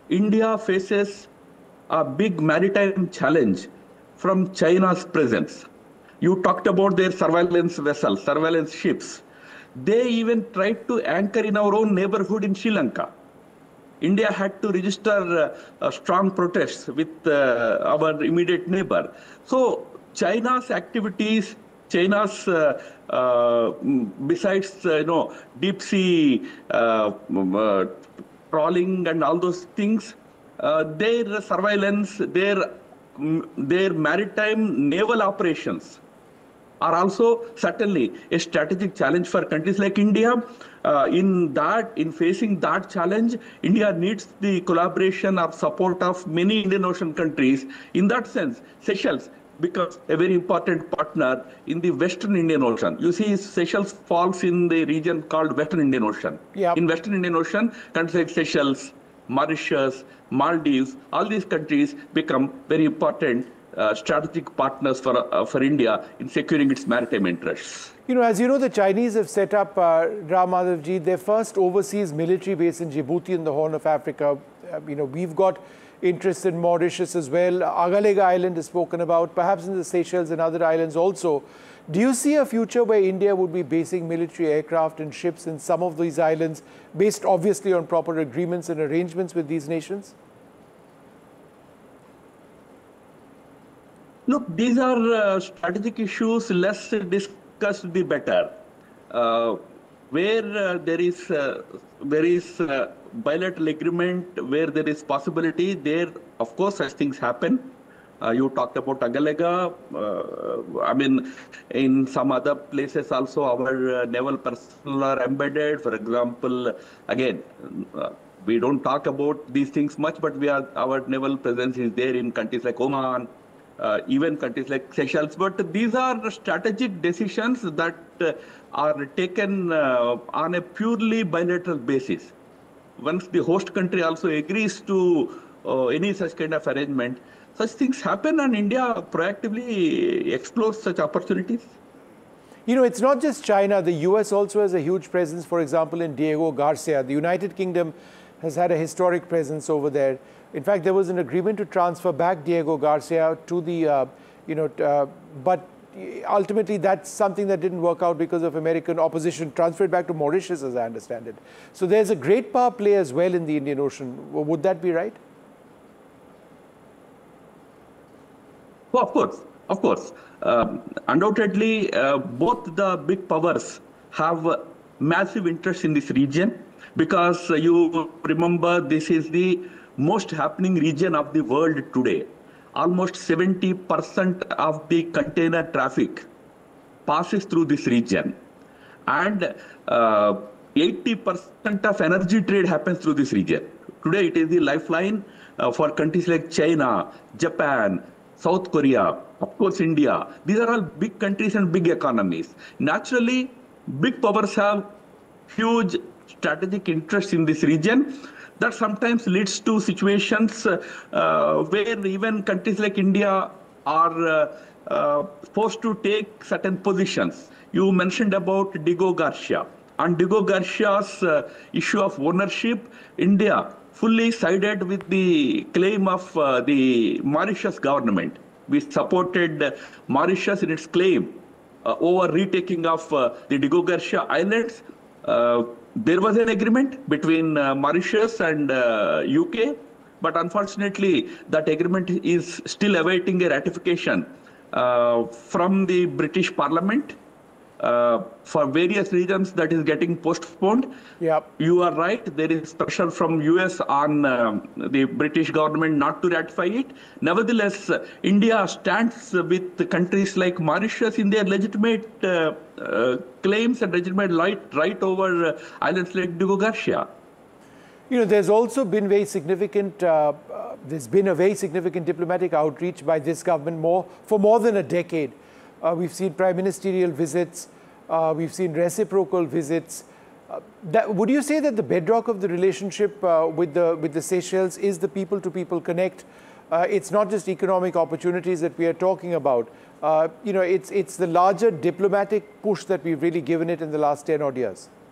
India faces a big maritime challenge from China's presence. You talked about their surveillance vessels, surveillance ships. They even tried to anchor in our own neighborhood in Sri Lanka. India had to register strong protests with our immediate neighbor. So China's activities, China's besides deep sea trawling and all those things, their surveillance, their maritime naval operations are also certainly a strategic challenge for countries like India. In facing that challenge, India needs the collaboration or support of many Indian Ocean countries. In that sense, Seychelles becomes a very important partner in the Western Indian Ocean. You see, Seychelles falls in the region called Western Indian Ocean. Yep. In Western Indian Ocean, countries like Seychelles, Mauritius, Maldives, all these countries become very important strategic partners for India in securing its maritime interests. As you know, the Chinese have set up, Ram Madhavji, their first overseas military base in Djibouti in the Horn of Africa. We've got interests in Mauritius as well. Agalega Island is spoken about, perhaps in the Seychelles and other islands also. Do you see a future where India would be basing military aircraft and ships in some of these islands, based obviously on proper agreements and arrangements with these nations? Look, these are strategic issues. Less discussed, the better. Where there is bilateral agreement, where there is possibility, there, of course, such things happen. You talked about Agalega. In some other places also, our naval personnel are embedded. For example, again, we don't talk about these things much, but our naval presence is there in countries like Oman, even countries like Seychelles. But these are strategic decisions that are taken on a purely bilateral basis. Once the host country also agrees to any such kind of arrangement, such things happen, and India proactively explores such opportunities. It's not just China. The US also has a huge presence, for example, in Diego Garcia. The United Kingdom has had a historic presence over there. In fact, there was an agreement to transfer back Diego Garcia to the, but ultimately that's something that didn't work out because of American opposition, transferred back to Mauritius, as I understand it. So there's a great power play as well in the Indian Ocean. Would that be right? Well, of course. Undoubtedly, both the big powers have massive interest in this region, because you remember this is the most happening region of the world today. Almost 70% of the container traffic passes through this region, and 80% of energy trade happens through this region. Today, it is the lifeline for countries like China, Japan, South Korea, of course, India. These are all big countries and big economies. Naturally, big powers have huge strategic interest in this region. That sometimes leads to situations where even countries like India are forced to take certain positions. You mentioned about Diego Garcia. On Diego Garcia's issue of ownership, India fully sided with the claim of the Mauritius government. We supported Mauritius in its claim over retaking of the Diego Garcia Islands. There was an agreement between Mauritius and UK, but unfortunately, that agreement is still awaiting a ratification from the British Parliament. For various reasons, that is getting postponed. Yep. You are right. There is pressure from US on the British government not to ratify it. Nevertheless, India stands with the countries like Mauritius in their legitimate claims and legitimate right over islands like Diego Garcia. There's also been very significant, there's been a very significant diplomatic outreach by this government for more than a decade. We've seen prime ministerial visits. We've seen reciprocal visits. Would you say that the bedrock of the relationship with the Seychelles is the people-to-people connect? It's not just economic opportunities that we are talking about. It's the larger diplomatic push that we've really given it in the last 10 odd years.